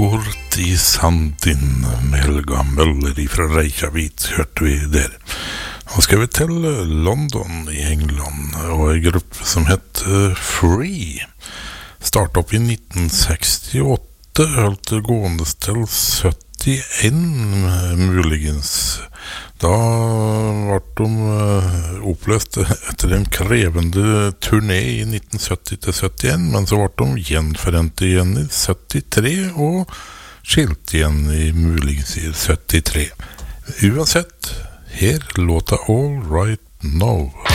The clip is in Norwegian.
Bort i Sandin med Helga Møller fra Reykjavik hørte vi der. Nå skal vi til London i England og en gruppe som heter Free. Startet opp i 1968, holdt det gående til 71 muligens. Da ble de oppløst etter en krevende turné i 1970-71, men så ble de gjenforent igjen i 73 og skilt igjen i muligens i 73. Uansett, her låta All Right Now.